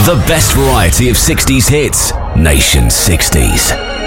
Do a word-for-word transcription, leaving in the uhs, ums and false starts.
The best variety of sixties hits. Nation sixties.